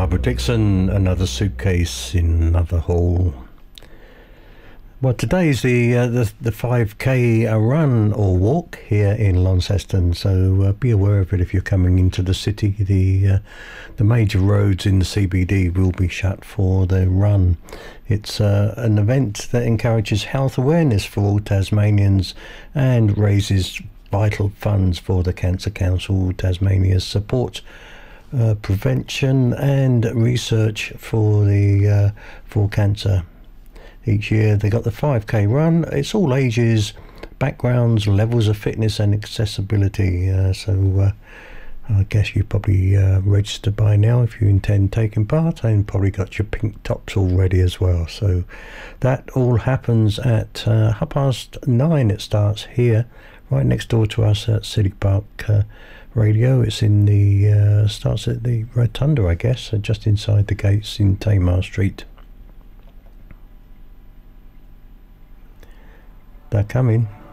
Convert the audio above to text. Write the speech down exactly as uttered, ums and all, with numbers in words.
Barbara Dixon, Another Suitcase in Another Hall. Well, today's the uh, the the five K run or walk here in Launceston, so uh, be aware of it if you're coming into the city. The uh, the major roads in the C B D will be shut for the run. It's uh, an event that encourages health awareness for all Tasmanians and raises vital funds for the Cancer Council Tasmania's support, uh, prevention and research for the uh, for cancer. Each year they got the five K run. It's all ages, backgrounds, levels of fitness and accessibility. Uh, so uh, I guess you probably uh, registered by now if you intend taking part, and probably got your pink tops all ready as well. So that all happens at uh, half past nine. It starts here, right next door to us at City Park uh, Radio. It's in the uh, starts at the Rotunda, I guess, uh, just inside the gates in Tamar Street. They're coming.